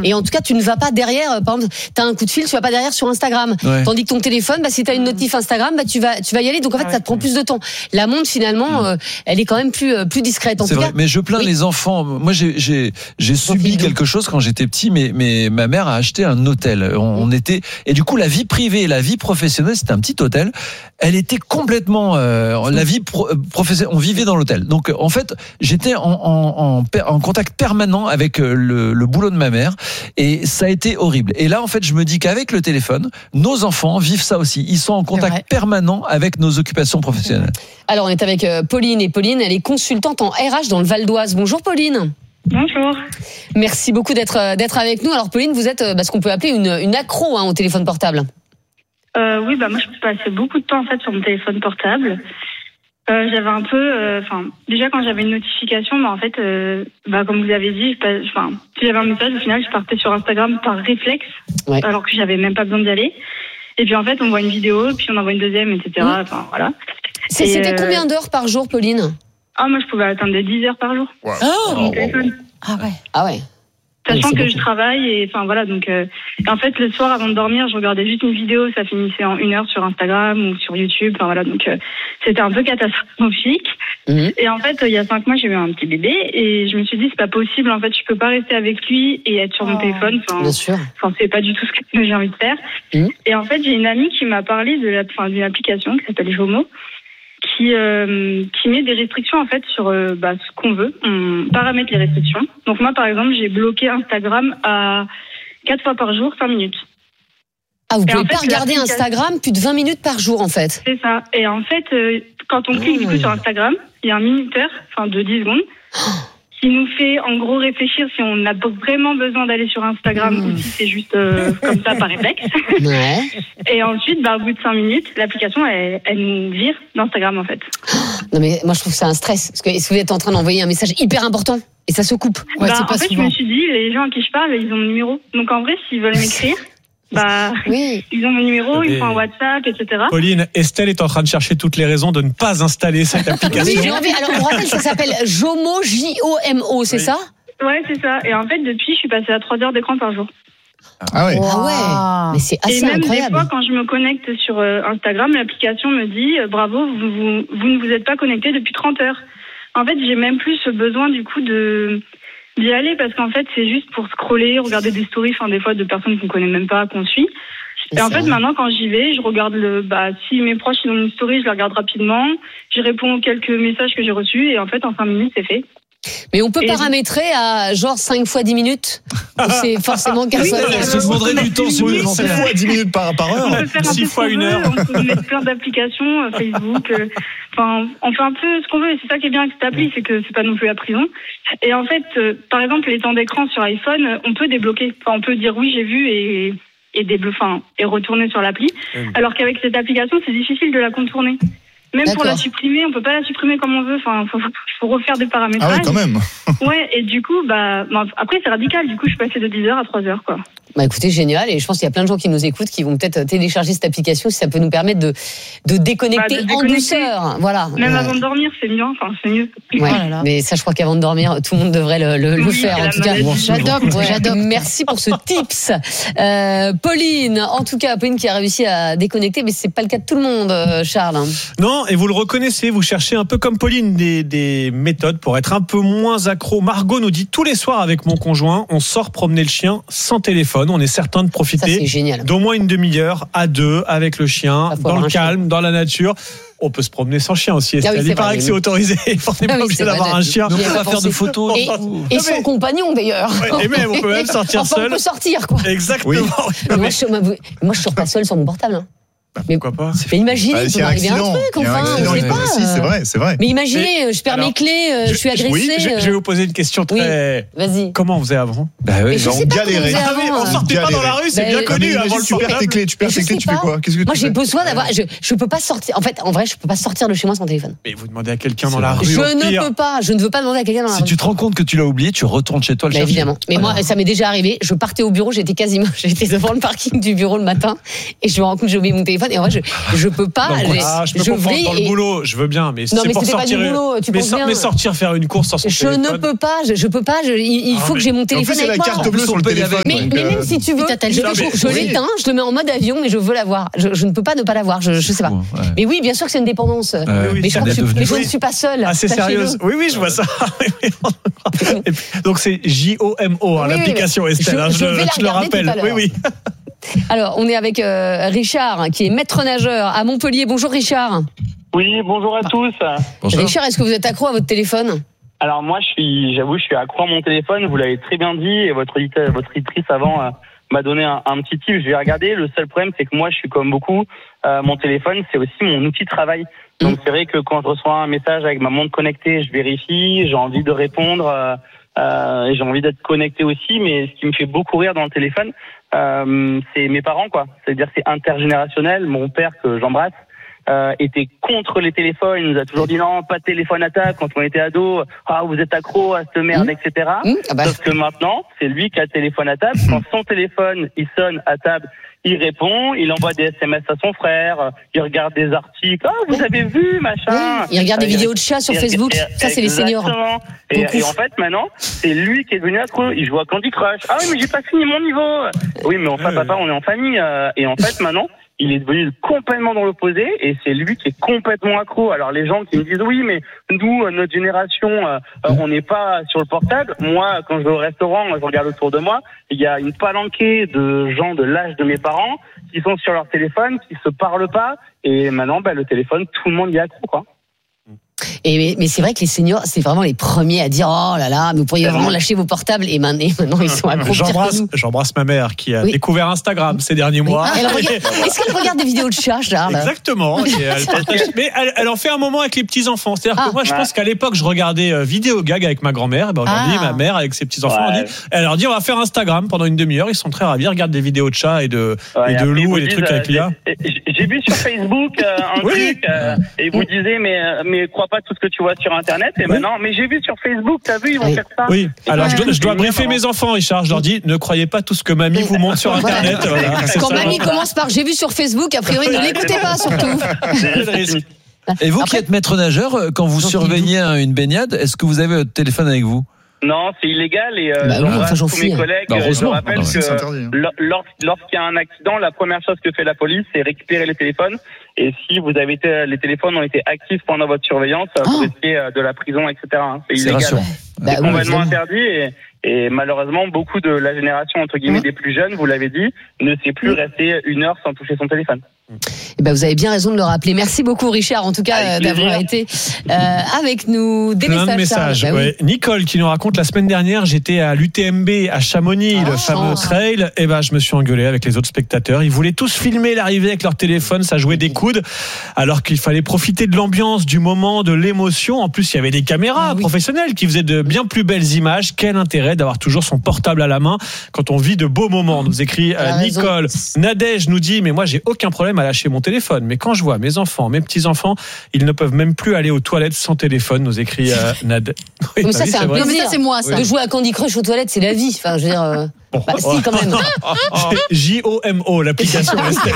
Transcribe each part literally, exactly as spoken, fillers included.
Et en tout cas, tu ne vas pas derrière. Par exemple, t'as un coup de fil, tu vas pas derrière sur Instagram. Ouais. Tandis que ton téléphone, bah, si t'as une notif Instagram, bah, tu vas, tu vas y aller. Donc en fait, ah ouais. ça te prend plus de temps. La montre, finalement, mmh. euh, elle est quand même plus, plus discrète. En c'est tout vrai. Cas, mais je plains oui. les enfants. Moi, j'ai, j'ai, j'ai subi quelque chose quand j'étais petit. Mais, mais ma mère a acheté un hôtel. On, on était, et du coup, la vie privée et la vie professionnelle, c'était un petit hôtel. Elle était complètement, euh, la vie pro, professionnelle. On vivait dans l'hôtel. Donc, en fait, j'étais en, en, en, en contact permanent avec le, le boulot de ma mère. Et ça a été horrible. Et là, en fait, je me dis qu'avec le téléphone, nos enfants vivent ça aussi. Ils sont en contact permanent avec nos occupations professionnelles. Alors, on est avec Pauline. Et Pauline, elle est consultante en R H dans le Val d'Oise. Bonjour, Pauline. Bonjour. Merci beaucoup d'être, d'être avec nous. Alors, Pauline, vous êtes bah, ce qu'on peut appeler une, une accro hein, au téléphone portable. Euh, oui, bah moi, je passais beaucoup de temps en fait sur mon téléphone portable. Euh, j'avais un peu, enfin, euh, déjà quand j'avais une notification, bah en fait, euh, bah comme vous avez dit, enfin, si j'avais un message, au final, je partais sur Instagram par réflexe, ouais. alors que j'avais même pas besoin d'y aller. Et puis en fait, on voit une vidéo, puis on envoie une deuxième, et cetera. Enfin mmh. voilà. C'est, et, c'était euh, combien d'heures par jour, Pauline ? Ah moi, je pouvais atteindre des dix heures par jour. Wow. Oh, sur mon téléphone. Ah ouais. Ah ouais. Sachant oui, que je travaille et enfin voilà donc euh, en fait le soir avant de dormir je regardais juste une vidéo, ça finissait en une heure sur Instagram ou sur YouTube, enfin voilà donc euh, c'était un peu catastrophique. Mmh. Et en fait il y a cinq mois j'ai eu un petit bébé et je me suis dit c'est pas possible en fait je peux pas rester avec lui et être sur mon oh. téléphone, enfin bien sûr. Enfin c'est pas du tout ce que j'ai envie de faire. Mmh. Et en fait j'ai une amie qui m'a parlé de la enfin d'une application qui s'appelle Jomo. Qui, euh, qui met des restrictions en fait sur euh, bah, ce qu'on veut. On paramètre les restrictions. Donc moi par exemple j'ai bloqué Instagram à quatre fois par jour, cinq minutes. Ah vous et pouvez en pas fait, regarder Instagram plus de vingt minutes par jour en fait. C'est ça. Et en fait euh, quand on clique mmh. du coup sur Instagram, il y a un minuteur, enfin de dix secondes, oh. qui nous fait en gros réfléchir si on a vraiment besoin d'aller sur Instagram mmh. ou si c'est juste euh, comme ça par réflexe. Ouais. Et ensuite, bah, au bout de cinq minutes, l'application, elle, elle nous vire d'Instagram en fait. Non mais moi je trouve que c'est un stress. Parce que si vous êtes en train d'envoyer un message hyper important et ça se coupe. Ouais, bah, c'est pas en fait, souvent. je me suis dit, les gens à qui je parle, ils ont mon numéro. Donc en vrai, s'ils veulent m'écrire, bah, oui. ils ont mon numéro, ils font un WhatsApp, et cetera. Pauline, Estelle est en train de chercher toutes les raisons de ne pas installer cette application. Oui, j'ai envie. Alors, on rappelle que ça s'appelle Jomo, J O M O, c'est oui. ça ? Ouais, c'est ça. Et en fait, depuis, je suis passée à trois heures d'écran par jour. Ah ouais. Ah ouais. Mais c'est assez incroyable. Et même incroyable. des fois, quand je me connecte sur Instagram, l'application me dit euh, bravo, vous, vous, vous ne vous êtes pas connecté depuis trente heures. En fait, j'ai même plus ce besoin du coup de d'y aller parce qu'en fait, c'est juste pour scroller, regarder des stories, enfin des fois de personnes qu'on connaît même pas, qu'on suit. Et en fait, maintenant, quand j'y vais, je regarde le, bah, si mes proches ils ont une story, je la regarde rapidement. Je réponds aux quelques messages que j'ai reçus et en fait, en cinq minutes, c'est fait. Mais on peut et paramétrer à genre cinq fois dix minutes. C'est forcément qu'un seul. Ça te demanderait du temps supplémentaire. six fois dix minutes par, par heure. On peut faire six fois une heure. On peut mettre plein d'applications, Facebook. Euh, enfin, on fait un peu ce qu'on veut. Et c'est ça qui est bien avec cette appli, c'est que c'est pas non plus la prison. Et en fait, euh, par exemple, les temps d'écran sur iPhone, on peut débloquer. Enfin, on peut dire oui, j'ai vu et et débloquer, enfin, et retourner sur l'appli. Mmh. Alors qu'avec cette application, c'est difficile de la contourner. Même D'accord. pour la supprimer, on peut pas la supprimer comme on veut. Enfin, faut, faut refaire des paramétrages. Ah ouais, quand même. Ouais, et du coup, bah, bah, après c'est radical. Du coup, je suis passée de dix heures à trois heures, quoi. Bah écoutez, génial. Et je pense qu'il y a plein de gens qui nous écoutent, qui vont peut-être télécharger cette application si ça peut nous permettre de de déconnecter, bah, de déconnecter en douceur. Voilà. Même ouais. avant de dormir, c'est mieux. Enfin, c'est mieux. Ouais. Oh là là. Mais ça, je crois qu'avant de dormir, tout le monde devrait le, le, oui, le faire. En tout cas, j'adopte. Ouais. J'adopte. Merci pour ce tips, euh, Pauline. En tout cas, Pauline qui a réussi à déconnecter, mais c'est pas le cas de tout le monde, Charles. Non, et vous le reconnaissez. Vous cherchez un peu comme Pauline des des méthodes pour être un peu moins accro. Margot nous dit tous les soirs avec mon conjoint, on sort promener le chien sans téléphone. On est certain de profiter d'au moins une demi-heure à deux avec le chien, dans le calme, chien. Dans la nature. On peut se promener sans chien aussi. Ah oui, Il paraît vrai, que c'est autorisé. On n'est pas obligé d'avoir un chien. On ne peut pas faire de photos. Et, et sans compagnon d'ailleurs. Ouais, et même, on peut même sortir enfin, seul. On peut sortir quoi. Exactement. Oui. Mais moi, je, moi, moi, je sors pas seul sur mon portable. Hein. Bah, pourquoi pas? Mais imaginez, bah, il peut m'arriver un truc, enfin, un je sais pas. Si, c'est vrai, c'est vrai. Mais imaginez, mais, je perds alors, mes clés, euh, je, je suis agressée. Oui, je, je vais vous poser une question très. Oui, vas-y. Comment on faisait avant? Bah oui, on galérait. On sortait pas dans la rue, c'est bien connu. Tu perds tes clés, tu perds tes clés, tu fais quoi? Moi, j'ai besoin d'avoir. Je peux pas sortir. En fait, en vrai, je peux pas sortir de chez moi sans téléphone. Mais vous demandez à quelqu'un dans la rue. Je ne peux pas. Je ne veux pas demander à quelqu'un dans la rue. Si tu te rends compte que tu l'as oublié, tu retournes chez toi le chercher. Évidemment. Mais moi, ça m'est déjà arrivé. Je partais au bureau, j'étais quasiment, j'étais devant le parking du bureau le matin, et je me rends compte que j'ai oublié mon téléphone. téléphone. Et en vrai, je, je peux pas. Donc, je, ah, je peux je comprendre dans et... le boulot, je veux bien, mais non, c'est mais pour c'était sortir. Pas du boulot, tu mais, penses bien. mais sortir faire une course sans son je téléphone. Je ne peux pas, je, je peux pas. Je, il, il faut ah, que j'ai mon téléphone en plus, avec moi. C'est la carte bleue sur le téléphone. Mais, mais même si tu veux, je, je, je l'éteins, je le mets en mode avion, mais je veux l'avoir. Je, je ne peux pas ne pas l'avoir. Je, je sais pas. Mais oui, bien sûr que c'est une dépendance. Mais je ne suis pas seule. Ah, c'est sérieuse. Oui, oui, je vois ça. Donc c'est J O M O, l'application Estelle. Je le rappelle. Oui, oui. Alors, on est avec euh, Richard, qui est maître nageur à Montpellier. Bonjour Richard. Oui, bonjour à tous. Bonjour. Richard, est-ce que vous êtes accro à votre téléphone ? Alors moi, je suis, j'avoue, je suis accro à mon téléphone. Vous l'avez très bien dit, et votre auditeur, votre auditrice avant euh, m'a donné un, un petit tip. Je vais regarder. Le seul problème, c'est que moi, je suis comme beaucoup. Euh, mon téléphone, c'est aussi mon outil de travail. Donc mmh. c'est vrai que quand je reçois un message avec ma montre connectée, je vérifie. J'ai envie de répondre. Euh, euh, et j'ai envie d'être connecté aussi. Mais ce qui me fait beaucoup rire dans le téléphone, Euh, c'est mes parents, quoi. C'est-à-dire c'est intergénérationnel. Mon père, que j'embrasse, euh, était contre les téléphones. Il nous a toujours dit non, pas de téléphone à table quand on était ado. Ah, vous êtes accro à cette merde, mmh. et cetera. Mmh. Ah bah. Sauf que maintenant, c'est lui qui a le téléphone à table. Quand son téléphone, il sonne à table, il répond, il envoie des S M S à son frère, il regarde des articles. Ah, vous avez vu, machin. Oui, il regarde des vidéos de chats sur Facebook. Et, ça, c'est les seniors. Et, et en fait, maintenant, c'est lui qui est devenu accro. Il joue à Candy Crush. Ah oui, mais j'ai pas fini mon niveau. Oui, mais enfin, papa, on est en famille. Et en fait, maintenant, il est devenu complètement dans l'opposé et c'est lui qui est complètement accro. Alors les gens qui me disent oui, mais nous, notre génération, euh, on n'est pas sur le portable. Moi, quand je vais au restaurant, je regarde autour de moi, il y a une palanquée de gens de l'âge de mes parents qui sont sur leur téléphone, qui se parlent pas. Et maintenant, bah, le téléphone, tout le monde y est accro, quoi. Et mais, mais c'est vrai que les seniors, c'est vraiment les premiers à dire oh là là, mais vous pourriez vraiment lâcher vos portables. Et maintenant, maintenant ils sont accros. J'embrasse, j'embrasse ma mère qui a oui. découvert Instagram ces derniers oui. mois. Ah, elle regarde, est-ce qu'elle regarde des vidéos de chats, Charles ? Exactement. Et elle partage, mais elle, elle en fait un moment avec les petits enfants. C'est-à-dire ah, que moi, je ouais. pense qu'à l'époque, je regardais euh, Vidéo Gag avec ma grand-mère. Et ben aujourd'hui, ah. ma mère avec ses petits enfants, ouais. elle, dit, elle leur dit on va faire Instagram pendant une demi-heure. Ils sont très ravis. Ils regardent des vidéos de chats et de ouais, et de loups et des trucs euh, avec l'I A. J'ai vu sur Facebook euh, un oui. truc euh, et vous disiez mais mais crois pas tout ce que tu vois sur Internet et oui. maintenant mais j'ai vu sur Facebook, t'as vu ils vont oui. faire ça. Oui. Alors je dois, je dois briefer mes enfants, Richard. Je leur dis ne croyez pas tout ce que mamie vous montre sur Internet. Voilà. Quand mamie commence par j'ai vu sur Facebook, a priori ne l'écoutez pas surtout. Et vous qui êtes maître nageur, quand vous surveillez une baignade, est-ce que vous avez votre téléphone avec vous ? Non, c'est illégal et euh, bah oui, enfin, tous mes collègues, bah, je rappelle non, que lors, lorsqu'il y a un accident, la première chose que fait la police, c'est récupérer les téléphones. Et si vous avez été, les téléphones ont été actifs pendant votre surveillance, oh. vous risquez de la prison, et cetera. C'est illégal. C'est, c'est bah, complètement oui, interdit et, et malheureusement, beaucoup de la génération entre guillemets mmh. des plus jeunes, vous l'avez dit, ne sait plus mmh. rester une heure sans toucher son téléphone. Eh ben, vous avez bien raison de le rappeler. Merci beaucoup, Richard, en tout cas, d'avoir été euh, avec nous. Des Plein messages. De messages bah, ouais. oui. Nicole qui nous raconte la semaine dernière, j'étais à l'U T M B à Chamonix, oh, le fameux trail. Et ben, je me suis engueulé avec les autres spectateurs. Ils voulaient tous filmer l'arrivée avec leur téléphone, ça jouait des coudes, alors qu'il fallait profiter de l'ambiance, du moment, de l'émotion. En plus, il y avait des caméras ah, oui. professionnelles qui faisaient de bien plus belles images. Quel intérêt d'avoir toujours son portable à la main quand on vit de beaux moments, nous écrit euh, Nicole. Nadège nous dit, mais moi, j'ai aucun problème à lâcher mon téléphone. Mais quand je vois mes enfants, mes petits-enfants, ils ne peuvent même plus aller aux toilettes sans téléphone, nous écrit euh, Nad. Oui, mais ça, c'est, c'est un plaisir. Non, mais ça, c'est moi, ça. Oui. De jouer à Candy Crush aux toilettes, c'est la vie. Enfin, je veux dire. Euh... Bon. Bah, si, quand même. J O M O, l'application Estelle.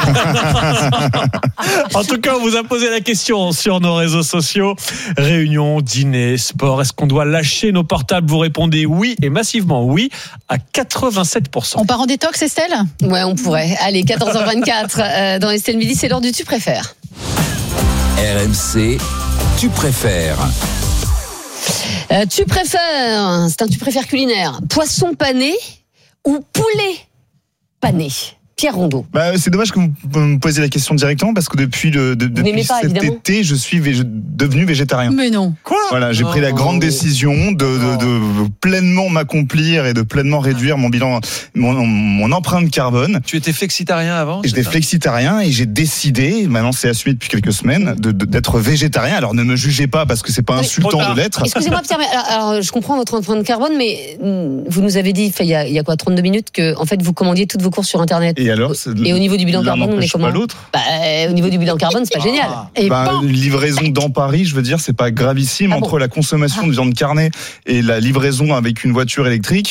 En tout cas, on vous a posé la question sur nos réseaux sociaux. Réunion, dîner, sport. Est-ce qu'on doit lâcher nos portables ? Vous répondez oui et massivement oui à quatre-vingt-sept pour cent. On part en détox, Estelle ? Ouais, on pourrait. Allez, quatorze heures vingt-quatre euh, dans Estelle Midi, c'est l'heure du Tu préfères. R M C, Tu préfères. Euh, tu préfères, c'est un tu préfères culinaire, poisson pané ou poulet pané ? Pierre Rondeau. Bah, c'est dommage que vous me posiez la question directement parce que depuis, le, de, depuis pas, cet évidemment. été, je suis végé, devenu végétarien. Mais non. Quoi ? Voilà, j'ai oh. pris la grande décision de, de, de, de pleinement m'accomplir et de pleinement réduire mon bilan, mon, mon empreinte carbone. Tu étais flexitarien avant ? J'étais flexitarien et j'ai décidé, maintenant c'est assumé depuis quelques semaines, de, de, d'être végétarien. Alors ne me jugez pas parce que c'est pas insultant alors, de l'être. Excusez-moi Pierre, mais alors, alors, je comprends votre empreinte carbone, mais vous nous avez dit, il y a, il y a quoi, trente-deux minutes, que en fait vous commandiez toutes vos courses sur Internet. Et alors, et au niveau du bilan carbone, on est comment ? Pas l'autre. Bah, au niveau du bilan carbone, c'est pas génial. Et bah, une livraison dans Paris, je veux dire, c'est pas gravissime. Ah entre bon. la consommation ah. de viande carnée et la livraison avec une voiture électrique,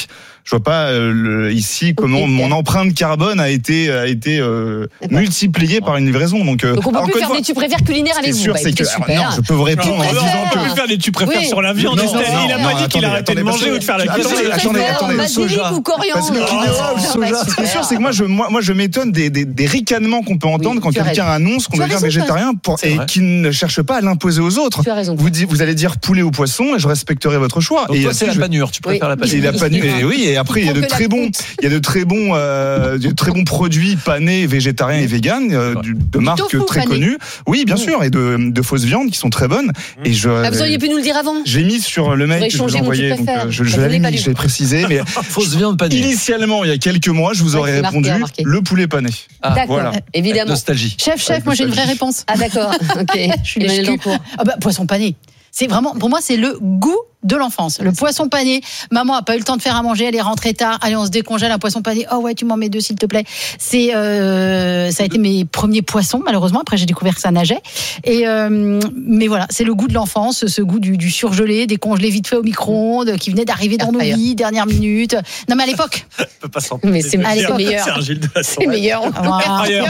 Je vois pas euh, le, ici comment okay, mon empreinte carbone a été a été euh, multipliée par une livraison. Donc, euh, donc on peut plus faire fois, des tu préfères culinaires avec vous. Sûr, bah, c'est que super. Alors, non, je peux vous répondre non, en non, disant on que peut plus faire des tu préfères oui. sur la viande. Non, non, il a non, pas non, dit qu'il arrêtait de manger ou de faire la cuisine. Attendez, attendez, basilic ou coriandre. Ce qui est sûr, c'est que moi je moi moi je m'étonne des des, des ricanements qu'on peut entendre quand quelqu'un annonce qu'on devient végétarien et qui ne cherche pas à l'imposer aux autres. Vous vous allez dire poulet ou poisson et je respecterai votre choix. Et c'est la panure. Tu préfères la panure. La panure. Et oui. Et après il y a de très bons il y a de très bons de très bons produits panés végétariens et véganes de marques très connues. Oui, bien sûr, et de de fausses viandes qui sont très bonnes. Et je vous auriez pu nous le dire avant. J'ai mis sur le mail que je vous ai envoyé. Donc je je l'avais mis, je l'ai précisé, mais fausse viande panée. Initialement, il y a quelques mois, je vous aurais répondu le poulet pané. Ah, d'accord, voilà. Évidemment. Nostalgie. Chef, chef, moi j'ai une vraie réponse. Ah d'accord. Ok. Je suis Emmanuel Dancourt. Ah bah poisson pané. C'est vraiment, pour moi, c'est le goût de l'enfance. Le poisson pané. Maman a pas eu le temps de faire à manger, elle est rentrée tard. Allez, on se décongèle un poisson pané. Oh ouais, tu m'en mets deux, s'il te plaît. C'est, euh, ça a été mes premiers poissons, malheureusement. Après, j'ai découvert que ça nageait. Et, euh, mais voilà, c'est le goût de l'enfance, ce goût du, du surgelé, des congelés vite fait au micro-ondes, qui venait d'arriver dans nos vies, dernière minute. Non, mais à l'époque. Pas mais c'est à l'époque meilleur. C'est meilleur. Air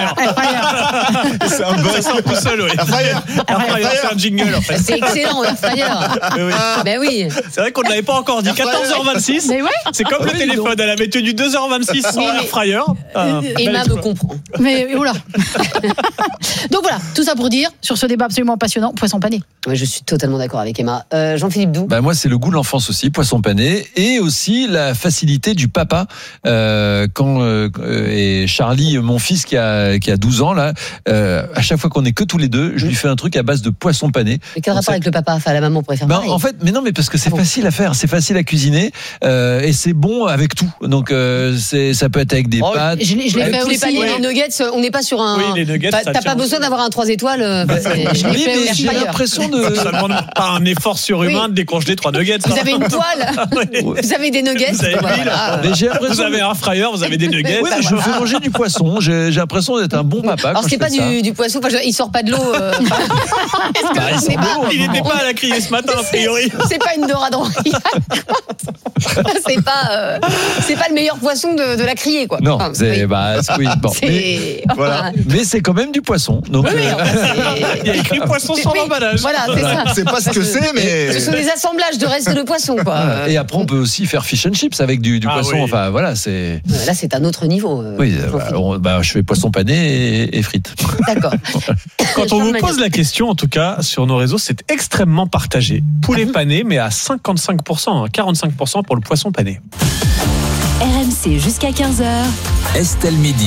fryer. C'est un boss. tout seul, oui. Air fryer. Air fryer, c'est un jingle, en fait. C'est excellent, Air fryer. Ben oui. C'est vrai qu'on ne l'avait pas encore dit. quatorze heures vingt-six. Mais ouais. C'est comme le téléphone. Elle avait tenu deux heures vingt-six sans air fryer. Emma me comprend. Mais oula. Donc voilà, tout ça pour dire, sur ce débat absolument passionnant, poisson pané. Ouais, je suis totalement d'accord avec Emma. Euh, Jean-Philippe Doux. Bah moi, c'est le goût de l'enfance aussi, poisson pané, et aussi la facilité du papa. Euh, quand euh, et Charlie, mon fils qui a qui a douze ans là, euh, à chaque fois qu'on est que tous les deux, je lui fais un truc à base de poisson pané. Mais quel rapport avec le papa, enfin la maman pourrait faire bah, pareil. En fait, mais non, mais parce que c'est ah bon. facile à faire, c'est facile à cuisiner euh, et c'est bon avec tout. Donc euh, c'est ça peut être avec des oh, pâtes. Je, je l'ai fait aussi. Les, ouais. les nuggets, on n'est pas sur un. Oui, les nuggets. T'as pas besoin d'avoir un trois étoiles. Bah, je l'ai fait aussi. J'ai l'impression de. Ça demande pas un effort surhumain oui. de décongeler trois nuggets. Vous avez une poêle. Vous avez des nuggets. Vous avez, voilà. mais j'ai vous avez un fryer, vous avez des nuggets. Oui, mais je me fais manger du poisson. J'ai, j'ai l'impression d'être un bon papa. Alors c'est pas du, du poisson. Enfin, il sort pas de l'eau. Euh... bah, il pas, il n'était pas à la criée ce matin a priori. C'est, c'est pas une dorade royale. c'est pas, euh, c'est pas le meilleur poisson de, de la criée quoi. Non, enfin, c'est, oui. bah, oui, bon. c'est... Mais, voilà. Mais c'est quand même du poisson. Donc, oui, euh... enfin, il y a écrit poisson sur l'emballage. Voilà, c'est voilà. ça. C'est pas ce que c'est, mais ce sont des assemblages de restes de poisson quoi. Voilà. Et après on peut aussi faire fish and chips avec du, du ah, poisson. Oui. Enfin voilà, c'est. Là c'est un autre niveau. Euh, oui, bah, on, bah, je fais poisson pané et, et frites. D'accord. Quand on vous pose la question, en tout cas sur nos réseaux, c'est extrêmement partagé. Poulet pané, mais à cinquante-cinq pour cent, quarante-cinq pour cent pour le poisson pané. R M C jusqu'à quinze heures. Estelle Midi.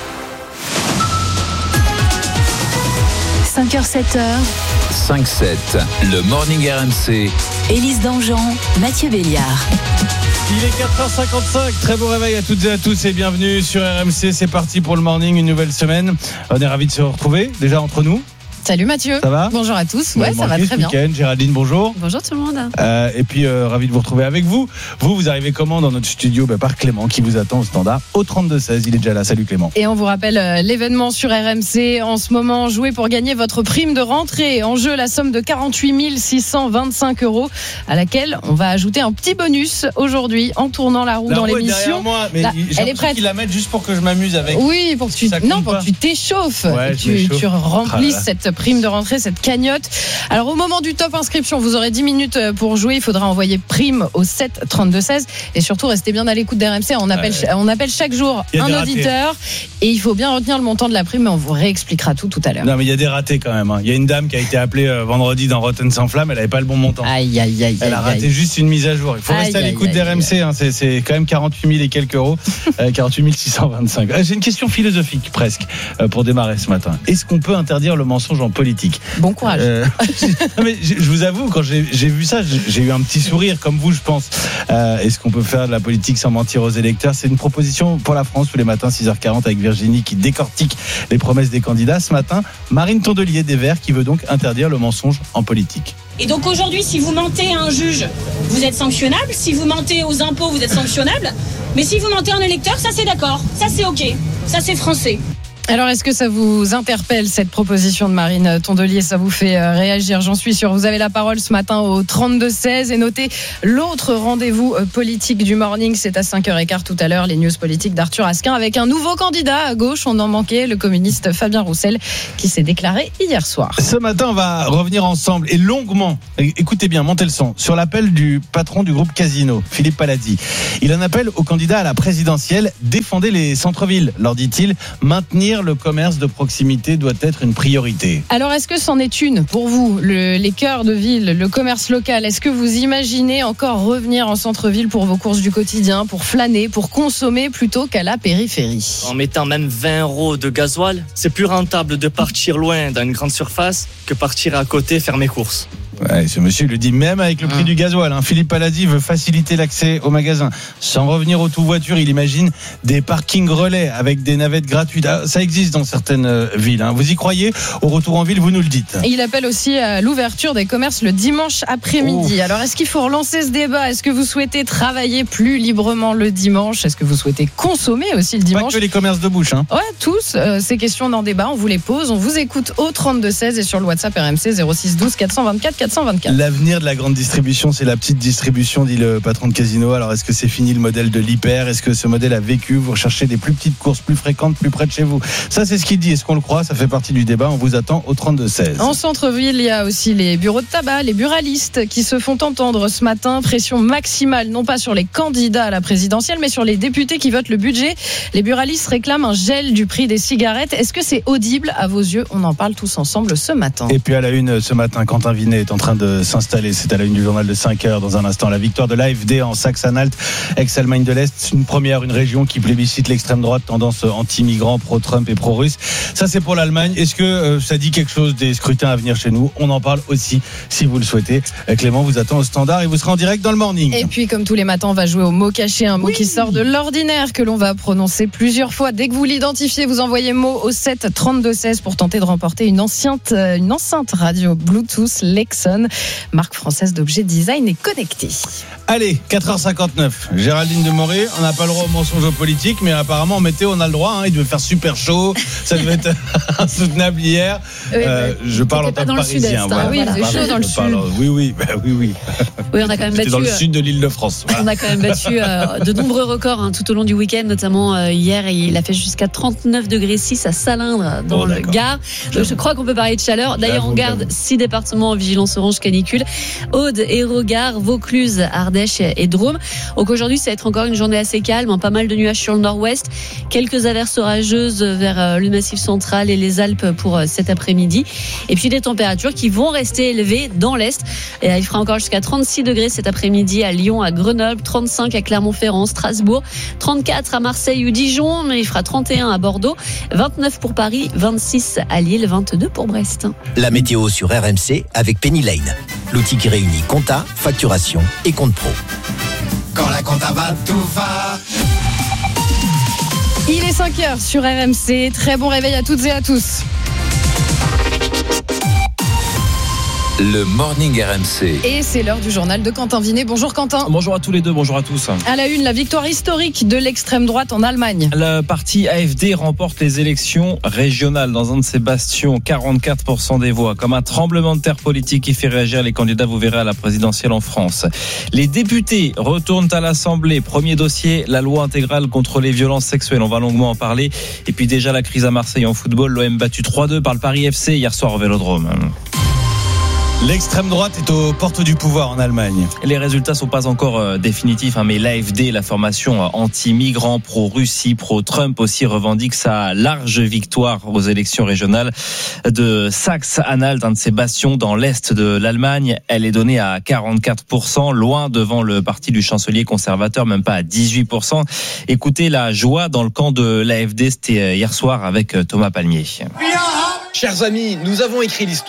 cinq heures sept heures. cinq sept, le Morning R M C. Élise Dangean, Mathieu Béliard. Il est quatre heures cinquante-cinq, très beau réveil à toutes et à tous et bienvenue sur R M C. C'est parti pour le Morning, une nouvelle semaine. On est ravis de se retrouver, déjà entre nous. Salut Mathieu. Ça va ? Bonjour à tous. Ouais, ça va très bien. Week-end. Géraldine, bonjour. Bonjour tout le monde. Euh, et puis, euh, ravi de vous retrouver avec vous. Vous, vous arrivez comment dans notre studio ? bah, Par Clément qui vous attend au standard au trente-deux seize. Il est déjà là. Salut Clément. Et on vous rappelle euh, l'événement sur R M C en ce moment. Jouez pour gagner votre prime de rentrée. En jeu, la somme de quarante-huit mille six cent vingt-cinq euros à laquelle on va ajouter un petit bonus aujourd'hui en tournant la roue la dans roue l'émission. Est moi, mais là, elle est prête. Qu'ils la mettent juste pour que je m'amuse avec. Oui, pour que tu, non, pour que tu t'échauffes. Ouais, tu, tu remplisses ah cette prime de rentrée, cette cagnotte. Alors au moment du top inscription, vous aurez dix minutes pour jouer. Il faudra envoyer prime au sept trente-deux seize et surtout restez bien à l'écoute d'R M C. On appelle, ouais. on appelle chaque jour un auditeur et il faut bien retenir le montant de la prime. Mais on vous réexpliquera tout tout à l'heure. Non mais il y a des ratés quand même. Hein. Il y a une dame qui a été appelée vendredi dans Rotten sans flamme. Elle n'avait pas le bon montant. Aïe aïe aïe. Elle a raté aïe. juste une mise à jour. Il faut aïe, rester aïe, à l'écoute d'R M C. Hein. C'est, c'est quand même quarante-huit mille et quelques euros. quarante-huit mille six cent vingt-cinq. J'ai une question philosophique presque pour démarrer ce matin. Est-ce qu'on peut interdire le mensonge en politique ? Bon courage. Euh, non mais je vous avoue, quand j'ai, j'ai vu ça, j'ai eu un petit sourire, comme vous, je pense. Euh, est-ce qu'on peut faire de la politique sans mentir aux électeurs ? C'est une proposition pour la France tous les matins, six heures quarante, avec Virginie qui décortique les promesses des candidats. Ce matin, Marine Tondelier des Verts qui veut donc interdire le mensonge en politique. Et donc aujourd'hui, si vous mentez à un juge, vous êtes sanctionnable. Si vous mentez aux impôts, vous êtes sanctionnable. Mais si vous mentez à un électeur, ça c'est d'accord. Ça c'est ok. Ça c'est français. Alors, est-ce que ça vous interpelle, cette proposition de Marine Tondelier? Ça vous fait réagir, j'en suis sûr. Vous avez la parole ce matin au trente-deux seize et notez l'autre rendez-vous politique du morning. C'est à cinq heures quinze tout à l'heure, les news politiques d'Arthur Asquin avec un nouveau candidat à gauche. On en manquait, le communiste Fabien Roussel qui s'est déclaré hier soir. Ce matin, on va revenir ensemble et longuement, écoutez bien, montez le son, sur l'appel du patron du groupe Casino, Philippe Palazzi. Il en appelle aux candidats à la présidentielle: défendez les centres-villes, leur dit-il, maintenir le commerce de proximité doit être une priorité. Alors, est-ce que c'en est une pour vous, le, les cœurs de ville, le commerce local? Est-ce que vous imaginez encore revenir en centre-ville pour vos courses du quotidien, pour flâner, pour consommer plutôt qu'à la périphérie? En mettant même vingt euros de gasoil, c'est plus rentable de partir loin dans une grande surface que partir à côté faire mes courses. Ouais, ce monsieur le dit même avec le prix mmh. du gasoil. Hein. Philippe Palazzi veut faciliter l'accès au magasin. Sans revenir au tout voiture, il imagine des parkings relais avec des navettes gratuites. Ah, ça existe dans certaines euh, villes. Hein. Vous y croyez? Au retour en ville, vous nous le dites. Et il appelle aussi à l'ouverture des commerces le dimanche après-midi. Oh. Alors, est-ce qu'il faut relancer ce débat? Est-ce que vous souhaitez travailler plus librement le dimanche? Est-ce que vous souhaitez consommer aussi le dimanche? Pas que les commerces de bouche. Hein. Ouais, tous. Euh, ces questions dans débat, on vous les pose. On vous écoute au trente-deux seize et sur le WhatsApp R M C zéro six douze quatre cent vingt-quatre quatre cent vingt-quatre. L'avenir de la grande distribution, c'est la petite distribution, dit le patron de Casino. Alors, est-ce que c'est fini le modèle de l'hyper? Est-ce que ce modèle a vécu? Vous recherchez des plus petites courses plus fréquentes, plus près de chez vous? Ça, c'est ce qu'il dit. Est-ce qu'on le croit? Ça fait partie du débat. On vous attend au trente-deux seize. En centre-ville, il y a aussi les bureaux de tabac, les buralistes qui se font entendre ce matin. Pression maximale, non pas sur les candidats à la présidentielle, mais sur les députés qui votent le budget. Les buralistes réclament un gel du prix des cigarettes. Est-ce que c'est audible à vos yeux? On en parle tous ensemble ce matin. Et puis à la une ce matin, Quentin Vinet est en train de s'installer. C'est à la une du journal de cinq heures dans un instant. La victoire de l'A F D en Saxe-Anhalt, ex-Allemagne de l'Est. Une première, une région qui plébiscite l'extrême droite, tendance anti-migrants, pro-Trump et pro-russe. Ça, c'est pour l'Allemagne. Est-ce que euh, ça dit quelque chose des scrutins à venir chez nous? On en parle aussi, si vous le souhaitez. Clément vous attend au standard et vous serez en direct dans le morning. Et puis, comme tous les matins, on va jouer au mot caché, un mot oui. qui sort de l'ordinaire, que l'on va prononcer plusieurs fois. Dès que vous l'identifiez, vous envoyez mot au sept trente-deux seize pour tenter de remporter une enceinte, une enceinte radio Bluetooth Lexon, marque française d'objets design et connectés. Allez, quatre heures cinquante-neuf. Géraldine Demoré, on n'a pas le droit au mensonge politique, mais apparemment en météo on a le droit. Hein, il devait faire super chaud, ça devait être insoutenable hier. Oui, euh, je parle en tant que parisien. Voilà, oui, c'est chaud dans le sud. Parle, oui, oui, bah, oui, oui. Oui, on a quand même battu. Dans le sud de l'Île-de-France. Voilà. On a quand même battu euh, de nombreux records hein, tout au long du week-end, notamment euh, hier. Il a fait jusqu'à trente-neuf degrés six à Salindre dans oh, le Gard. Donc, je crois qu'on peut parler de chaleur. D'ailleurs, on garde six départements en vigilance orange canicule. Aude, Hérault, Gard, Vaucluse, Ardèche et Drôme. Donc aujourd'hui, ça va être encore une journée assez calme, hein, pas mal de nuages sur le nord-ouest, quelques averses orageuses vers euh, le Massif central et les Alpes pour euh, cet après-midi. Et puis des températures qui vont rester élevées dans l'est. Et, euh, il fera encore jusqu'à trente-six degrés cet après-midi à Lyon, à Grenoble, trente-cinq à Clermont-Ferrand, Strasbourg, trente-quatre à Marseille ou Dijon, mais il fera trente et un à Bordeaux, vingt-neuf pour Paris, vingt-six à Lille, vingt-deux pour Brest. La météo sur R M C avec Penny Lane, l'outil qui réunit compta, facturation et compte pro. Quand la compta va, tout va. Il est cinq heures sur R M C. Très bon réveil à toutes et à tous. Le Morning R M C. Et c'est l'heure du journal de Quentin Vinet. Bonjour Quentin. Bonjour à tous les deux, bonjour à tous. À la une, la victoire historique de l'extrême droite en Allemagne. Le parti A F D remporte les élections régionales dans un de ses bastions, quarante-quatre pour cent des voix. Comme un tremblement de terre politique qui fait réagir les candidats, vous verrez, à la présidentielle en France. Les députés retournent à l'Assemblée. Premier dossier, la loi intégrale contre les violences sexuelles. On va longuement en parler. Et puis déjà la crise à Marseille en football. L'O M battu trois deux par le Paris F C hier soir au Vélodrome. L'extrême droite est aux portes du pouvoir en Allemagne. Les résultats sont pas encore euh, définitifs, hein, mais l'A F D, la formation euh, anti-migrants, pro-Russie, pro-Trump aussi, revendique sa large victoire aux élections régionales de Saxe-Anhalt, un de ses bastions dans l'est de l'Allemagne. Elle est donnée à quarante-quatre pour cent, loin devant le parti du chancelier conservateur, même pas à dix-huit pour cent. Écoutez la joie dans le camp de l'A F D, c'était hier soir avec Thomas Palmier. Chers amis, nous avons écrit l'histoire.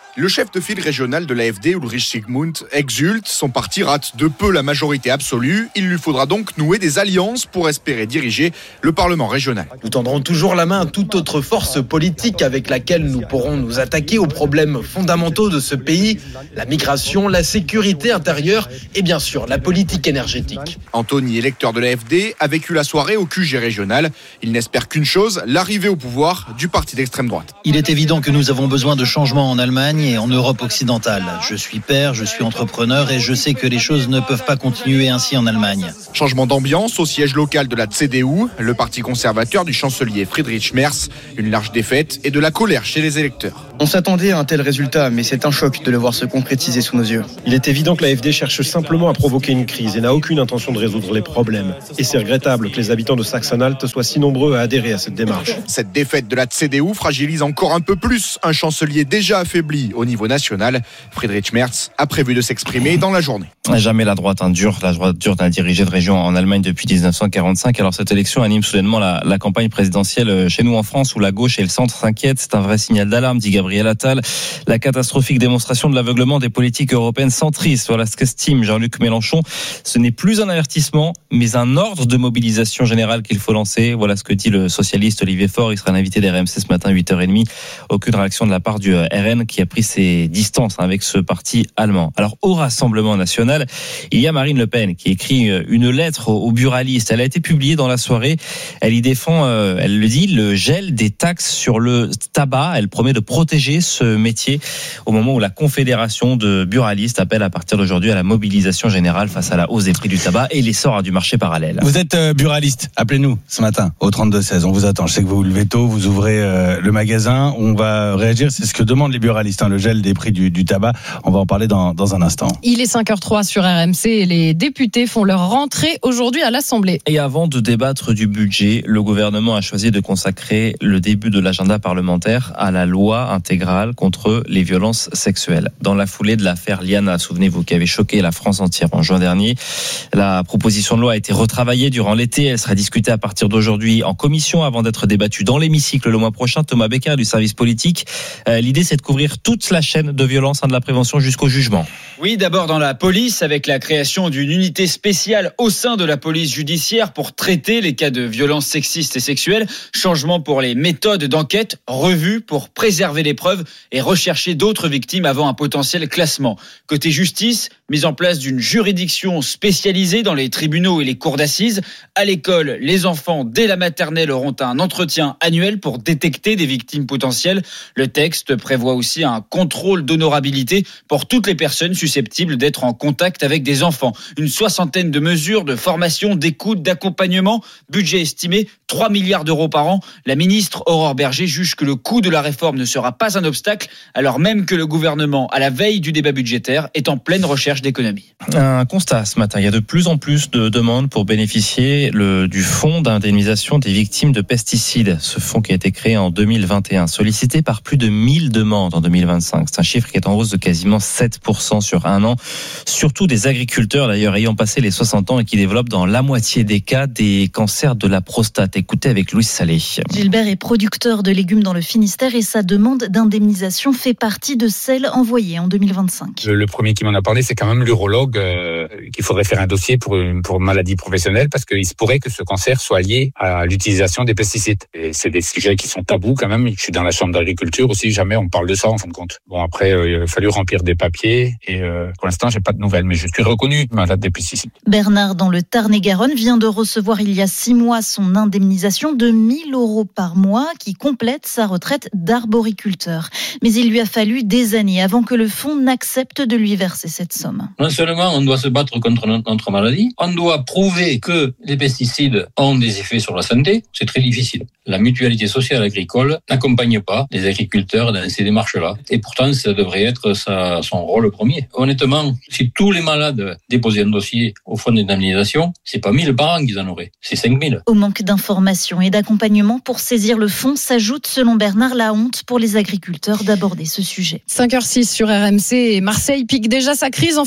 Le chef de file régional de l'A F D, Ulrich Sigmund, exulte. Son parti rate de peu la majorité absolue. Il lui faudra donc nouer des alliances pour espérer diriger le Parlement régional. Nous tendrons toujours la main à toute autre force politique avec laquelle nous pourrons nous attaquer aux problèmes fondamentaux de ce pays, la migration, la sécurité intérieure et bien sûr la politique énergétique. Anthony, électeur de l'A F D, a vécu la soirée au Q G régional. Il n'espère qu'une chose, l'arrivée au pouvoir du parti d'extrême droite. Il est évident que nous avons besoin de changements en Allemagne et en Europe occidentale. Je suis père, je suis entrepreneur et je sais que les choses ne peuvent pas continuer ainsi en Allemagne. Changement d'ambiance au siège local de la C D U, le parti conservateur du chancelier Friedrich Merz. Une large défaite et de la colère chez les électeurs. On s'attendait à un tel résultat, mais c'est un choc de le voir se concrétiser sous nos yeux. Il est évident que l'A F D cherche simplement à provoquer une crise et n'a aucune intention de résoudre les problèmes. Et c'est regrettable que les habitants de Sachsen-Anhalt soient si nombreux à adhérer à cette démarche. Cette défaite de la C D U fragilise encore un peu plus un chancelier déjà affaibli au niveau national. Friedrich Merz a prévu de s'exprimer dans la journée. Jamais la droite hein, dure, la droite dure n'a dirigé de région en Allemagne depuis dix-neuf cent quarante-cinq. Alors cette élection anime soudainement la, la campagne présidentielle chez nous en France où la gauche et le centre s'inquiètent. C'est un vrai signal d'alarme, dit Gabriel Attal. La catastrophique démonstration de l'aveuglement des politiques européennes centristes. Voilà ce qu'estime Jean-Luc Mélenchon. Ce n'est plus un avertissement, mais un ordre de mobilisation générale qu'il faut lancer. Voilà ce que dit le socialiste Olivier Faure. Il sera l'invité d'R M C ce matin, huit heures trente. Aucune réaction de la part du R N qui a pris ses distances avec ce parti allemand. Alors au Rassemblement national, il y a Marine Le Pen qui écrit une lettre aux buralistes. Elle a été publiée dans la soirée. Elle y défend, euh, elle le dit, le gel des taxes sur le tabac. Elle promet de protéger ce métier au moment où la Confédération de buralistes appelle à partir d'aujourd'hui à la mobilisation générale face à la hausse des prix du tabac et l'essor du marché parallèle. Vous êtes euh, buraliste, appelez-nous ce matin au trente-deux seize. On vous attend. Je sais que vous vous levez tôt, vous ouvrez euh, le magasin. On va réagir. C'est ce que demandent les buralistes, hein, le gel des prix du, du tabac. On va en parler dans, dans un instant. Il est cinq heures trois sur R M C et les députés font leur rentrée aujourd'hui à l'Assemblée. Et avant de débattre du budget, le gouvernement a choisi de consacrer le début de l'agenda parlementaire à la loi intégrale contre les violences sexuelles. Dans la foulée de l'affaire Liana, souvenez-vous, qui avait choqué la France entière en juin dernier, la proposition de loi a été retravaillée durant l'été. Elle sera discutée à partir d'aujourd'hui en commission avant d'être débattue dans l'hémicycle le mois prochain. Thomas Becker du service politique. Euh, l'idée, c'est de couvrir toute la chaîne de violence, hein, de la prévention jusqu'au jugement. Oui, d'abord dans la police, avec la création d'une unité spéciale au sein de la police judiciaire pour traiter les cas de violences sexistes et sexuelles. Changement pour les méthodes d'enquête, revue pour préserver les preuves et rechercher d'autres victimes avant un potentiel classement. Côté justice, mise en place d'une juridiction spécialisée dans les tribunaux et les cours d'assises. À l'école, les enfants dès la maternelle auront un entretien annuel pour détecter des victimes potentielles. Le texte prévoit aussi un contrôle d'honorabilité pour toutes les personnes susceptibles d'être en contact avec des enfants. Une soixantaine de mesures de formation, d'écoute, d'accompagnement. Budget estimé trois milliards d'euros par an. La ministre Aurore Berger juge que le coût de la réforme ne sera pas un obstacle, alors même que le gouvernement, à la veille du débat budgétaire, est en pleine recherche d'économie. Un constat ce matin, il y a de plus en plus de demandes pour bénéficier le, du fonds d'indemnisation des victimes de pesticides. Ce fonds qui a été créé en deux mille vingt et un, sollicité par plus de mille demandes en deux mille vingt-cinq. C'est un chiffre qui est en hausse de quasiment sept pour cent sur un an. Surtout des agriculteurs d'ailleurs ayant passé les soixante ans et qui développent dans la moitié des cas des cancers de la prostate. Écoutez avec Louis Salé. Gilbert est producteur de légumes dans le Finistère et sa demande d'indemnisation fait partie de celle envoyée en deux mille vingt-cinq. Le premier qui m'en a parlé, c'est quand même l'urologue euh, qu'il faudrait faire un dossier pour une pour maladie professionnelle parce qu'il se pourrait que ce cancer soit lié à l'utilisation des pesticides. Et c'est des sujets qui sont tabous quand même. Je suis dans la chambre d'agriculture aussi, jamais on parle de ça en fin de compte. Bon après, euh, il a fallu remplir des papiers et euh, pour l'instant, j'ai pas de nouvelles, mais je suis reconnu malade des pesticides. Bernard, dans le Tarn-et-Garonne, vient de recevoir il y a six mois son indemnisation de mille euros par mois qui complète sa retraite d'arboriculteur. Mais il lui a fallu des années avant que le fonds n'accepte de lui verser cette somme. Non seulement on doit se battre contre notre maladie, on doit prouver que les pesticides ont des effets sur la santé, c'est très difficile. La mutualité sociale agricole n'accompagne pas les agriculteurs dans ces démarches-là. Et pourtant, ça devrait être sa, son rôle premier. Honnêtement, si tous les malades déposaient un dossier au fonds d'indemnisation, c'est pas mille par an qu'ils en auraient, c'est cinq mille. Au manque d'informations et d'accompagnement pour saisir le fonds s'ajoute, selon Bernard, la honte pour les agriculteurs d'aborder ce sujet. cinq heures six sur R M C et Marseille pique déjà sa crise en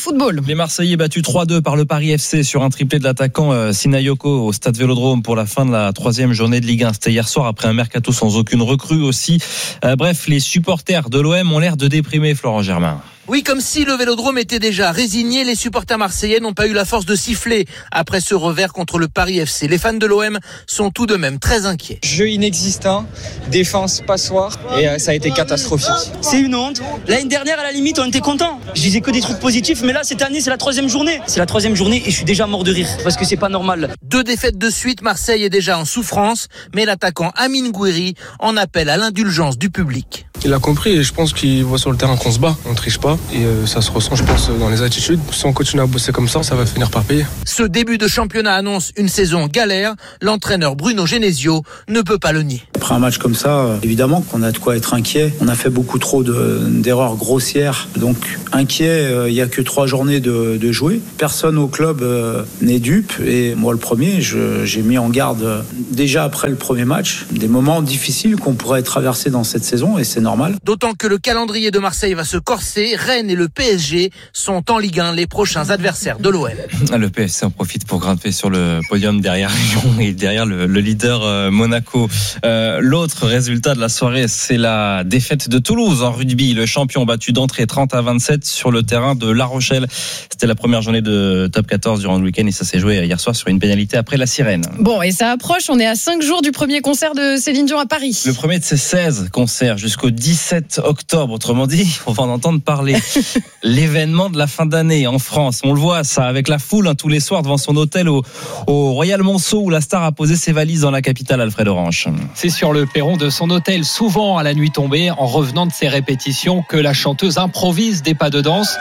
football. Les Marseillais battus trois deux par le Paris F C sur un triplé de l'attaquant euh, Sinayoko au Stade Vélodrome pour la fin de la troisième journée de Ligue un. C'était hier soir après un mercato sans aucune recrue aussi. Euh, bref, les supporters de l'O M ont l'air de déprimer, Florent Germain. Oui, comme si le Vélodrome était déjà résigné, les supporters marseillais n'ont pas eu la force de siffler après ce revers contre le Paris F C. Les fans de l'O M sont tout de même très inquiets. Jeu inexistant, défense passoire et euh, ça a été catastrophique. C'est une honte. L'année dernière, à la limite, on était contents. Je disais que des trucs positifs, mais là, cette année, c'est la troisième journée. C'est la troisième journée et je suis déjà mort de rire parce que c'est pas normal. Deux défaites de suite, Marseille est déjà en souffrance, mais l'attaquant Amine Gouiri en appelle à l'indulgence du public. Il a compris et je pense qu'il voit sur le terrain qu'on se bat, on triche pas et euh, ça se ressent je pense dans les attitudes. Si on continue à bosser comme ça, ça va finir par payer. Ce début de championnat annonce une saison galère. L'entraîneur Bruno Genesio ne peut pas le nier. Après un match comme ça, évidemment qu'on a de quoi être inquiet. On a fait beaucoup trop de, d'erreurs grossières. Donc inquiet, il euh, n'y a que trois journées de, de jouer. Personne au club euh, n'est dupe et moi le premier, je, j'ai mis en garde euh, déjà après le premier match des moments difficiles qu'on pourrait traverser dans cette saison et c'est normal. D'autant que le calendrier de Marseille va se corser. Rennes et le P S G sont en Ligue un les prochains adversaires de l'O M. Le P S G en profite pour grimper sur le podium derrière Lyon et derrière le, le leader euh, Monaco. Euh, l'autre résultat de la soirée, c'est la défaite de Toulouse en rugby. Le champion battu d'entrée trente à vingt-sept sur le terrain de La Rochelle. C'était la première journée de top quatorze durant le week-end et ça s'est joué hier soir sur une pénalité après la sirène. Bon, et ça approche. On est à cinq jours du premier concert de Céline Dion à Paris. Le premier de ses seize concerts jusqu'au dix-sept octobre. Autrement dit, on va en entendre parler. L'événement de la fin d'année en France. On le voit, ça, avec la foule hein, tous les soirs devant son hôtel au, au Royal Monceau où la star a posé ses valises dans la capitale, Alfred Orange. C'est sur le perron de son hôtel, souvent à la nuit tombée, en revenant de ses répétitions, que la chanteuse improvise des pas de danse.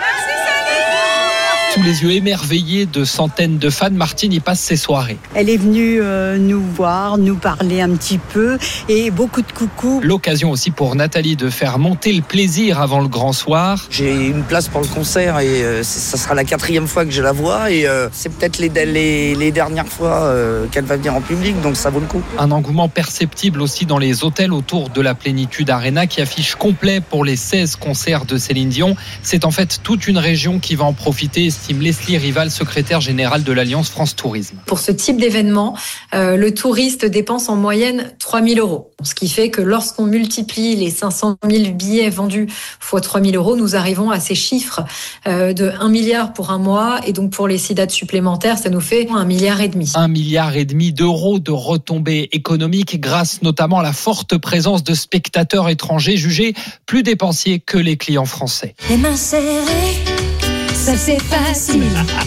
Sous les yeux émerveillés de centaines de fans, Martine y passe ses soirées. Elle est venue euh, nous voir, nous parler un petit peu et beaucoup de coucou. L'occasion aussi pour Nathalie de faire monter le plaisir avant le grand soir. J'ai une place pour le concert et euh, ça sera la quatrième fois que je la vois et euh, c'est peut-être les, les, les dernières fois euh, qu'elle va venir en public, donc ça vaut le coup. Un engouement perceptible aussi dans les hôtels autour de la Plénitude Arena qui affiche complet pour les seize concerts de Céline Dion. C'est en fait toute une région qui va en profiter, estime Leslie Rival, secrétaire générale de l'Alliance France Tourisme. Pour ce type d'événement, euh, le touriste dépense en moyenne trois mille euros. Ce qui fait que lorsqu'on multiplie les cinq cent mille billets vendus fois trois mille euros, nous arrivons à ces chiffres euh, de un milliard pour un mois. Et donc pour les six dates supplémentaires, ça nous fait un milliard et demi. Un milliard et demi d'euros de retombées économiques grâce notamment à la forte présence de spectateurs étrangers jugés plus dépensiers que les clients français. Les mains serrées, ça c'est facile.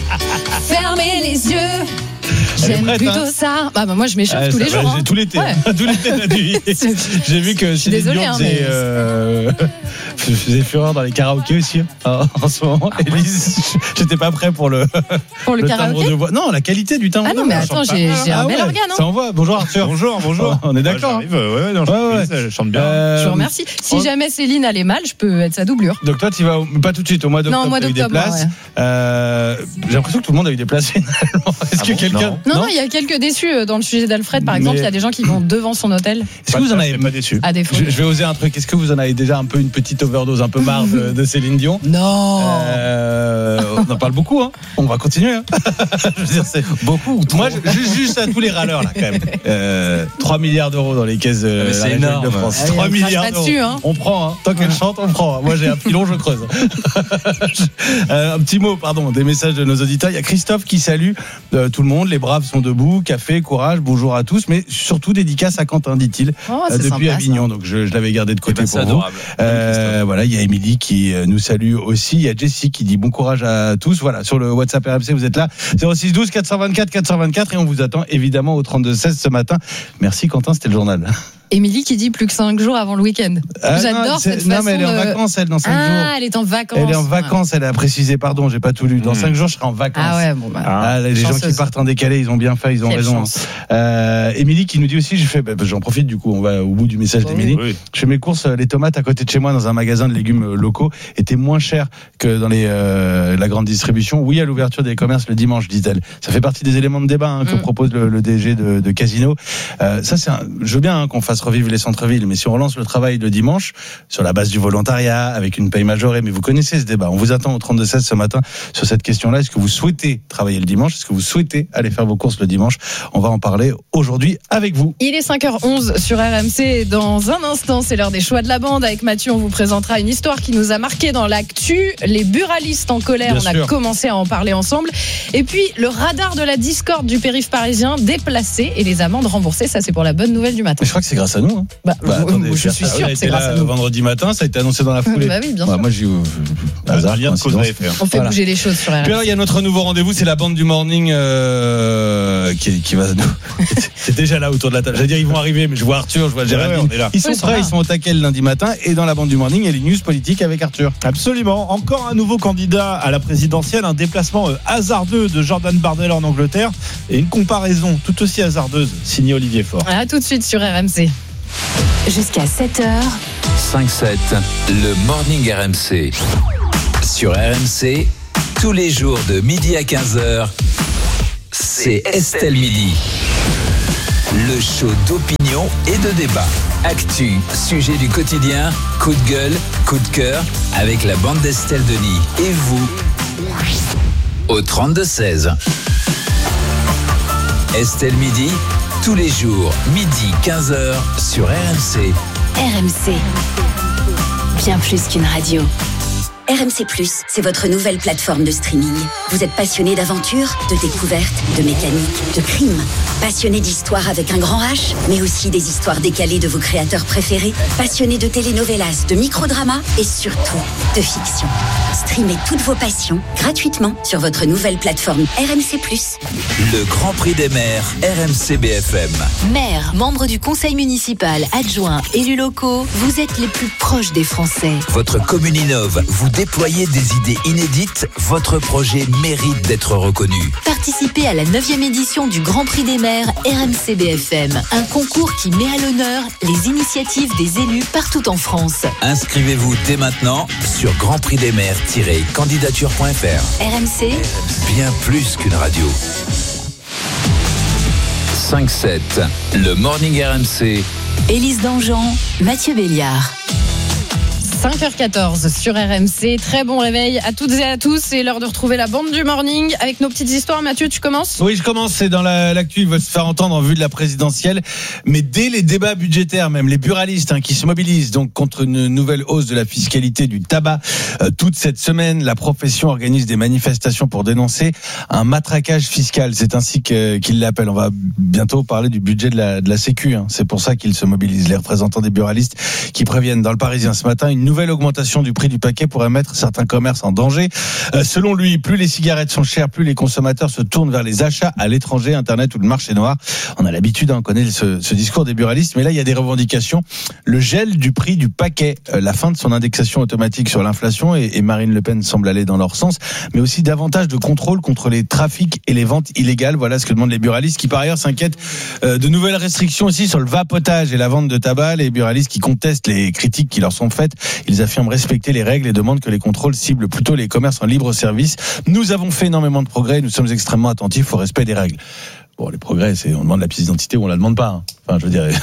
Fermez les yeux. J'aime prête, plutôt hein. ça. Bah, bah moi je m'échauffe Ah, tous ça, les bah, jours. j'ai hein. tout l'été. Ouais. Tout l'été, la nuit. J'ai vu que Céline désolée, Dion hein, faisait, mais- euh, faisait fureur dans les karaokés aussi hein, en ce moment. Élise, j'étais pas prêt pour le, Pour le timbre karaoké de voix. Non, la qualité du timbre Ah de non, voix. mais je chante attends, pas. j'ai- j'ai un Ah bel ouais, organe, hein. Ça envoie. Bonjour Arthur. Bonjour, bonjour. On est d'accord. Ouais, ouais, non, je, Ouais, ouais. je chante bien. Euh, Je vous remercie. Si jamais Céline allait mal, je peux être sa doublure. Donc toi, tu vas au- pas tout de suite au mois d'octobre. Non, au mois t'as eu des d'octobre, places. ouais. Euh, J'ai l'impression que tout le monde a eu des places finalement. Est-ce que quelqu'un Non, non, il y a quelques déçus euh, dans le sujet d'Alfred, par exemple. Mais- Il y a des gens qui vont devant son hôtel. Est-ce que vous en avez pas déçu À défaut. je, je vais oser un truc. Est-ce que vous en avez déjà un peu une petite overdose, un peu marre de, de Céline Dion? Non. Euh, on en parle beaucoup. Hein. On va continuer. Hein. je veux dire, c'est beaucoup. Moi, je, juste, juste à tous les râleurs là, quand même. Euh, trois milliards d'euros dans les caisses de Ah, mais la c'est région énorme. de France. Ah oui, trois on crache milliards pas d'euros. dessus, hein. On prend. Hein. Tant qu'elle chante, on prend. Moi, j'ai un pilon, je creuse. euh, un petit mot, pardon, des messages de nos auditeurs. Il y a Christophe qui salue euh, tout le monde. Les braves sont debout. Café, courage, bonjour à tous. Mais surtout dédicace à Quentin, dit-il, Oh, euh, c'est depuis sympa, Avignon. Donc je, je l'avais gardé de côté Eh ben, c'est pour vous. adorable. Euh, voilà, il y a Émilie qui euh, nous salue aussi. Il y a Jessie qui dit bon courage à tous. Voilà, sur le WhatsApp R M C, vous êtes là. zéro six douze quatre cent vingt-quatre quatre cent vingt-quatre et on vous attend évidemment au trente-deux seize ce matin. Merci Quentin, c'était le journal. Émilie qui dit plus que cinq jours avant le week-end. Ah, J'adore non, c'est- cette non, façon mais elle est en de- vacances, elle, dans cinq ah, jours. elle est en vacances. Elle est en vacances, elle a précisé, pardon, j'ai pas tout lu. Dans Mmh. cinq jours, je serai en vacances. Ah ouais, bon bah. Ah, les gens chanceuse. qui partent en décalé, ils ont bien fait, ils ont Quelle raison. chance. Euh, Émilie qui nous dit aussi, j'ai fait, bah, j'en profite du coup, on va au bout du message d'Émilie. Oui. Je fais mes courses, les tomates à côté de chez moi dans un magasin de légumes locaux étaient moins chères que dans les, euh, la grande distribution. Oui, à l'ouverture des commerces le dimanche, dit-elle. Ça fait partie des éléments de débat hein, que Mm. propose le, le D G de, de Casino. Euh, ça, c'est un, je veux bien hein, qu'on fasse fasse revivre les centres-villes. Mais si on relance le travail le dimanche, sur la base du volontariat, avec une paye majorée, mais vous connaissez ce débat. On vous attend au trente-deux seize ce matin sur cette question-là. Est-ce que vous souhaitez travailler le dimanche? Est-ce que vous souhaitez aller faire vos courses le dimanche? On va en parler aujourd'hui avec vous. Il est cinq heures onze sur R M C. Dans un instant, c'est l'heure des choix de la bande. Avec Mathieu, on vous présentera une histoire qui nous a marqué dans l'actu. Les buralistes en colère, Bien on sûr. a commencé à en parler ensemble. Et puis, le radar de la discorde du périph' parisien déplacé et les amendes remboursées. Ça, c'est pour la bonne nouvelle du matin. Mais je crois que c'est grâce à nous. Hein. Bah, bah, attendez, je suis sûr que c'est grâce à nous. Vendredi matin, ça a été annoncé dans la foulée. Bah oui, bien bah, sûr. Moi, j'ai eu hasard, lien de cause à effet. On fait voilà. bouger les choses sur R M C. Puis alors, il y a notre nouveau rendez-vous, c'est la bande du morning euh, qui, qui va nous. C'est déjà là autour de la table. J'allais dire, ils vont arriver, mais je vois Arthur, je vois Géraldine. Ouais, ouais, là. Ils sont oui, prêts, ils sont au taquet le lundi matin. Et dans la bande du morning, il y a les news politiques avec Arthur. Absolument. Encore un nouveau candidat à la présidentielle, un déplacement hasardeux de Jordan Bardella en Angleterre et une comparaison tout aussi hasardeuse signée Olivier Faure. À tout de suite sur R M C. Jusqu'à sept heures. cinq sept, le morning R M C. Sur R M C, tous les jours de midi à quinze heures, c'est Estelle Midi. Le show d'opinion et de débat. Actu, sujet du quotidien, coup de gueule, coup de cœur, avec la bande d'Estelle Denis. Et vous, au trente-deux seize. Estelle Midi, tous les jours, midi quinze heures, sur R M C. R M C, bien plus qu'une radio. R M C plus, c'est votre nouvelle plateforme de streaming. Vous êtes passionné d'aventure, de découverte, de mécanique, de crime. Passionné d'histoire avec un grand H, mais aussi des histoires décalées de vos créateurs préférés. Passionné de telenovelas, de microdramas et surtout de fiction. Streamez toutes vos passions gratuitement sur votre nouvelle plateforme R M C plus. Le Grand Prix des maires R M C B F M. Maires, membres du conseil municipal, adjoints, élus locaux, vous êtes les plus proches des Français. Votre commune innove, vous déployez des idées inédites, votre projet mérite d'être reconnu. Participez à la neuvième édition du Grand Prix des maires R M C B F M, un concours qui met à l'honneur les initiatives des élus partout en France. Inscrivez-vous dès maintenant sur grand prix des maires tiret candidature point f r. R M C, bien plus qu'une radio. cinq sept, le morning R M C. Élise Dangean, Mathieu Béliard. cinq heures quatorze sur R M C. Très bon réveil à toutes et à tous. C'est l'heure de retrouver la bande du morning avec nos petites histoires. Mathieu, tu commences ? Oui, je commence. C'est dans la, l'actu. Ils veulent se faire entendre en vue de la présidentielle. Mais dès les débats budgétaires, même les buralistes hein, qui se mobilisent donc contre une nouvelle hausse de la fiscalité du tabac. Euh, toute cette semaine, la profession organise des manifestations pour dénoncer un matraquage fiscal. C'est ainsi que, qu'ils l'appellent. On va bientôt parler du budget de la, de la Sécu. Hein. C'est pour ça qu'ils se mobilisent. Les représentants des buralistes qui préviennent dans le Parisien ce matin une nouvelle augmentation du prix du paquet pourrait mettre certains commerces en danger. Euh, selon lui, plus les cigarettes sont chères, plus les consommateurs se tournent vers les achats à l'étranger, Internet ou le marché noir. On a l'habitude, hein, on connaît ce, ce discours des buralistes, mais là, il y a des revendications. Le gel du prix du paquet, euh, la fin de son indexation automatique sur l'inflation, et, et Marine Le Pen semble aller dans leur sens, mais aussi davantage de contrôle contre les trafics et les ventes illégales. Voilà ce que demandent les buralistes, qui par ailleurs s'inquiètent euh, de nouvelles restrictions aussi sur le vapotage et la vente de tabac. Les buralistes qui contestent les critiques qui leur sont faites, ils affirment respecter les règles et demandent que les contrôles ciblent plutôt les commerces en libre service. Nous avons fait énormément de progrès, nous sommes extrêmement attentifs au respect des règles. Bon, les progrès, c'est on demande la pièce d'identité ou on la demande pas. Hein. Enfin, je veux dire,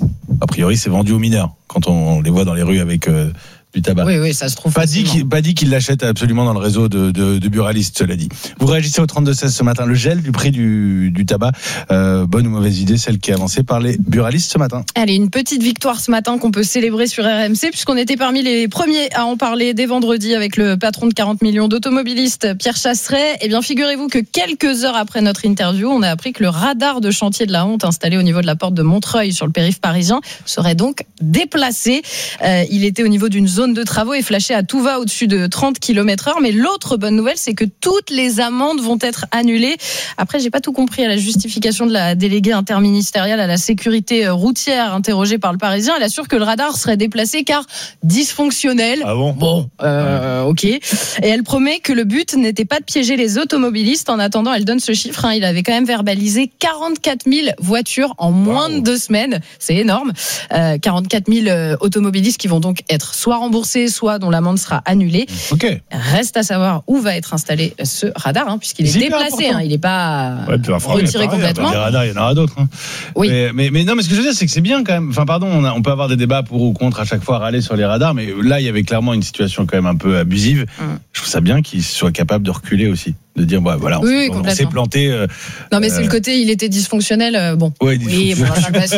a priori, c'est vendu aux mineurs quand on les voit dans les rues avec euh, du tabac. Oui, oui, ça se trouve pas dit qu'il, pas dit qu'il l'achète absolument dans le réseau de, de, de buralistes, cela dit. Vous réagissez au trente-deux seize ce matin. Le gel du prix du, du tabac, euh, bonne ou mauvaise idée, celle qui est avancée par les buralistes ce matin. Allez, une petite victoire ce matin qu'on peut célébrer sur R M C, puisqu'on était parmi les premiers à en parler dès vendredi avec le patron de quarante millions d'automobilistes, Pierre Chasseret. Eh bien, figurez-vous que quelques heures après notre interview, on a appris que le radar de chantier de la honte installé au niveau de la porte de Montreuil sur le périph' parisien serait donc déplacé. Euh, il était au niveau d'une zone de travaux et flashé à tout va au-dessus de trente kilomètres heure. Mais l'autre bonne nouvelle, c'est que toutes les amendes vont être annulées. Après, j'ai pas tout compris à la justification de la déléguée interministérielle à la sécurité routière interrogée par le Parisien. Elle assure que le radar serait déplacé car dysfonctionnel. Ah bon ? Bon, euh, ok. Et elle promet que le but n'était pas de piéger les automobilistes. En attendant, elle donne ce chiffre. Hein. Il avait quand même verbalisé quarante-quatre mille voitures en moins wow. de deux semaines. C'est énorme. Euh, quarante-quatre mille automobilistes qui vont donc être soit remboursés remboursé, soit dont l'amende sera annulée. Okay. Reste à savoir où va être installé ce radar, hein, puisqu'il est C'est déplacé, hein, il n'est pas ouais, retiré complètement. Des radars, il y en aura d'autres. Hein. Oui. Mais, mais, mais non, mais ce que je veux dire, c'est que c'est bien quand même. Enfin, pardon, on, a, on peut avoir des débats pour ou contre à chaque fois râler sur les radars, mais là, il y avait clairement une situation quand même un peu abusive. Hum. Je trouve ça bien qu'ils soient capables de reculer aussi. De dire, bah, voilà, on, oui, on, on s'est planté. Euh, non, mais c'est euh... le côté, il était dysfonctionnel. Euh, bon. Ouais, oui, bon, je suis pas sûr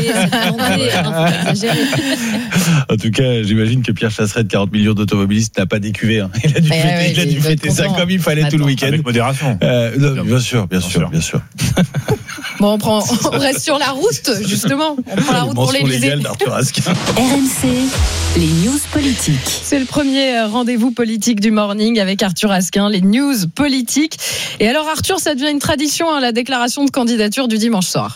que. En tout cas, j'imagine que Pierre Chasseret, de quarante millions d'automobilistes, n'a pas décuvé. Hein. Il a dû ouais, fêter, ouais, il a dû fêter ça comme il fallait. Attends. Tout le week-end. Avec modération. Euh, non, bien sûr, bien sûr, bien sûr. Bon, on, prend, on reste sur la route, justement. On prend la route pour l'Élysée. R M C, les news politiques. C'est le premier rendez-vous politique du morning avec Arthur Asquin, les news politiques. Et alors, Arthur, ça devient une tradition, hein, la déclaration de candidature du dimanche soir.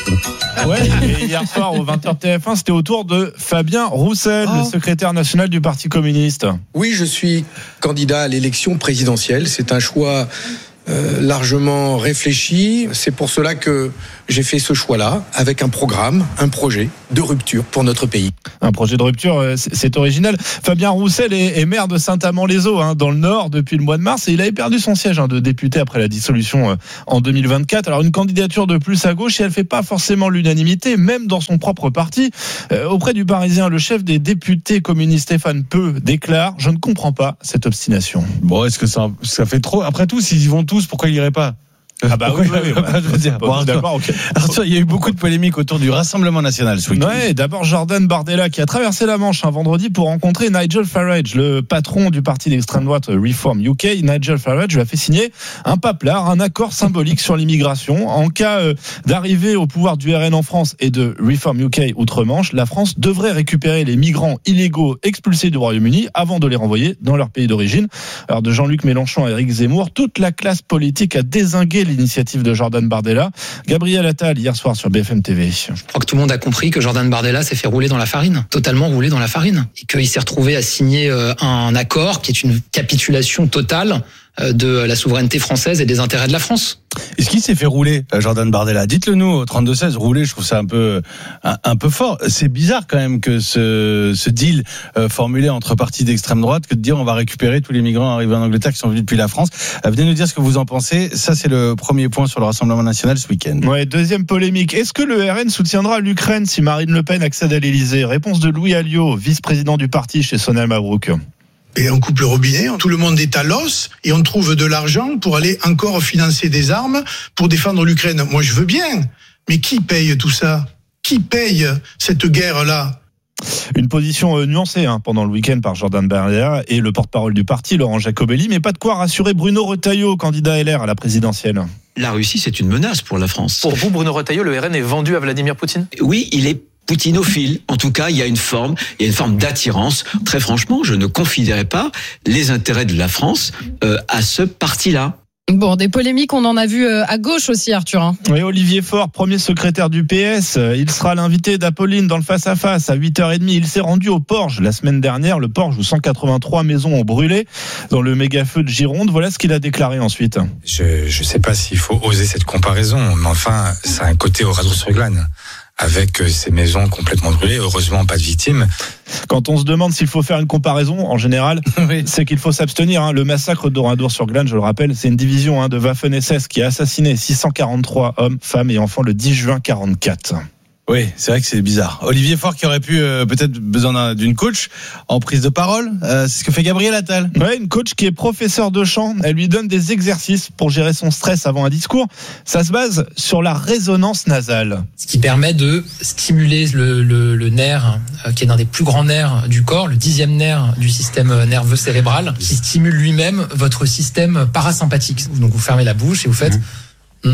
Ouais, et hier soir, au vingt heures T F un, c'était au tour de Fabien Roussel, oh. le secrétaire national du Parti communiste. Oui, je suis candidat à l'élection présidentielle. C'est un choix Euh, largement réfléchi. C'est pour cela que j'ai fait ce choix-là, avec un programme, un projet de rupture pour notre pays. Un projet de rupture, c'est original. Fabien Roussel est maire de Saint-Amand-les-Eaux, hein, dans le Nord, depuis le mois de mars, et il avait perdu son siège hein, de député après la dissolution en deux mille vingt-quatre. Alors une candidature de plus à gauche, et elle fait pas forcément l'unanimité, même dans son propre parti. Euh, auprès du Parisien, le chef des députés communistes Stéphane Peu déclare « Je ne comprends pas cette obstination ». Bon, est-ce que ça, ça fait trop ? Après tout, s'ils y vont tous, pourquoi ils n'iraient pas ? Ah bah oui, oui, oui, oui. Je veux dire, bon, Arthur, d'accord, okay. Arthur, il y a eu beaucoup de polémiques autour du Rassemblement National ce week-end. Ouais, d'abord Jordan Bardella qui a traversé la Manche un vendredi pour rencontrer Nigel Farage, le patron du parti d'extrême droite Reform U K. Nigel Farage lui a fait signer un paplard, un accord symbolique sur l'immigration. En cas euh, d'arrivée au pouvoir du R N en France et de Reform U K outre-Manche, la France devrait récupérer les migrants illégaux expulsés du Royaume-Uni avant de les renvoyer dans leur pays d'origine. Alors de Jean-Luc Mélenchon à Éric Zemmour, toute la classe politique a dézingué l'initiative de Jordan Bardella. Gabriel Attal hier soir sur B F M T V. Je crois que tout le monde a compris que Jordan Bardella s'est fait rouler dans la farine, totalement rouler dans la farine, et qu'il s'est retrouvé à signer un accord qui est une capitulation totale de la souveraineté française et des intérêts de la France. Est-ce qu'il s'est fait rouler, Jordan Bardella ? Dites-le nous au trente-deux seize. Rouler, je trouve ça un peu un, un peu fort. C'est bizarre quand même que ce, ce deal euh, formulé entre partis d'extrême droite que de dire on va récupérer tous les migrants arrivés en Angleterre qui sont venus depuis la France. Euh, venez nous dire ce que vous en pensez. Ça, c'est le premier point sur le Rassemblement National ce week-end. Ouais, deuxième polémique. Est-ce que le R N soutiendra l'Ukraine si Marine Le Pen accède à l'Élysée ? Réponse de Louis Alliot, vice-président du parti chez Sonal Mabrouk. Et on coupe le robinet, tout le monde est à l'os et on trouve de l'argent pour aller encore financer des armes pour défendre l'Ukraine. Moi, je veux bien, mais qui paye tout ça ? Qui paye cette guerre-là ? Une position nuancée hein, pendant le week-end par Jordan Bardella et le porte-parole du parti, Laurent Jacobelli, mais pas de quoi rassurer Bruno Retailleau, candidat L R à la présidentielle. La Russie, c'est une menace pour la France. Pour vous, Bruno Retailleau, le R N est vendu à Vladimir Poutine ? Oui, il est poutinophile. En tout cas, il y a une forme, il y a une forme d'attirance. Très franchement, je ne confierais pas les intérêts de la France euh, à ce parti-là. Bon, des polémiques, on en a vu à gauche aussi, Arthur. Hein. Oui, Olivier Faure, premier secrétaire du P S, il sera l'invité d'Apolline dans le face-à-face à huit heures trente. Il s'est rendu au Porge la semaine dernière, le Porge où cent quatre-vingt-trois maisons ont brûlé dans le méga-feu de Gironde. Voilà ce qu'il a déclaré ensuite. Je ne sais pas s'il faut oser cette comparaison, mais enfin, ça a un côté au Radour-sur-Glane. Avec ces maisons complètement brûlées, heureusement pas de victimes. Quand on se demande s'il faut faire une comparaison, en général, oui. c'est qu'il faut s'abstenir. Hein. Le massacre d'Oradour-sur-Glane, je le rappelle, c'est une division hein, de Waffen-S S qui a assassiné six cent quarante-trois hommes, femmes et enfants le dix juin quarante-quatre. Oui, c'est vrai que c'est bizarre. Olivier Faure qui aurait pu euh, peut-être besoin d'une coach en prise de parole, euh, c'est ce que fait Gabriel Attal. Ouais, une coach qui est professeure de chant. Elle lui donne des exercices pour gérer son stress avant un discours. Ça se base sur la résonance nasale. Ce qui permet de stimuler le, le, le nerf euh, qui est l'un des plus grands nerfs du corps, le dixième nerf du système nerveux cérébral, qui stimule lui-même votre système parasympathique. Donc vous fermez la bouche et vous faites... Mmh.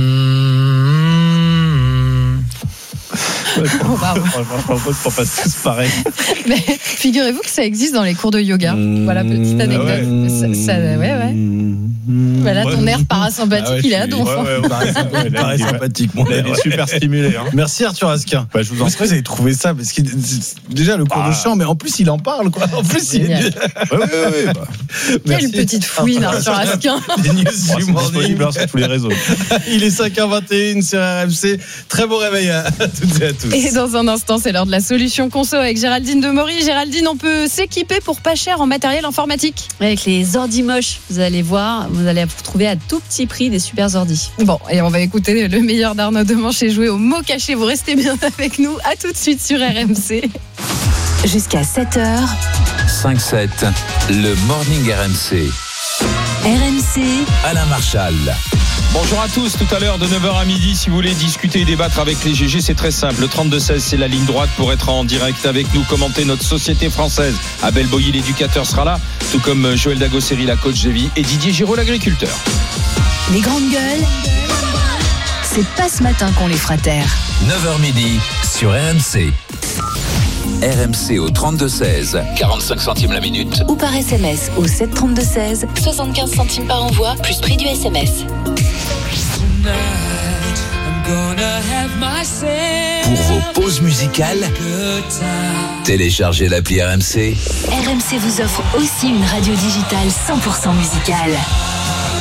Ouais, oh, bah, ouais. Je propose qu'on fasse tous pareil. Mais figurez-vous que ça existe dans les cours de yoga. Mmh, voilà, petite anecdote. Ah ouais. Ça, ça, ouais, ouais. Bah là, ton air parasympathique, Ah ouais, il est je à suis- donf. ouais, ouais, parasympathique, parasympathique, mon Il air. est super stimulé. Hein. Merci Arthur Asquin. Bah, je vous en Est-ce que prie. vous avez trouvé ça parce que déjà le cours Ah. de chant, mais en plus il en parle quoi. En plus il Génial. Ouais, ouais, ouais, bah. Quelle Merci. petite fouine, Arthur Asquin. Les news Oh, du c'est morning. disponible hein, sur tous les réseaux. Il est cinq heures vingt et une sur R M C. Très bon réveil à toutes et à tous. Et dans un instant, c'est l'heure de la solution conso avec Géraldine Demory. Géraldine, on peut s'équiper pour pas cher en matériel informatique. Avec les ordi moches, vous allez voir, vous allez trouver à tout petit prix des super ordi. Bon, et on va écouter le meilleur d'Arnaud Demanche et jouer au mot caché. Vous restez bien avec nous. À tout de suite sur R M C. Jusqu'à sept heures, cinq sept, le Morning R M C. R M C, Alain Marchal. Bonjour à tous, tout à l'heure de neuf heures à midi, si vous voulez discuter et débattre avec les G G, c'est très simple. Le trente-deux seize, c'est la ligne droite pour être en direct avec nous, commenter notre société française. Abel Boilly, l'éducateur, sera là, tout comme Joël Dagosseri, la coach de vie, et Didier Giraud, l'agriculteur. les grandes gueules, c'est pas ce matin qu'on les fera taire. neuf heures midi sur R M C. R M C au trente-deux seize, quarante-cinq centimes la minute. Ou par S M S au sept trente-deux seize, soixante-quinze centimes par envoi, plus prix du S M S. Pour vos pauses musicales, téléchargez l'appli R M C. R M C vous offre aussi une radio digitale cent pour cent musicale.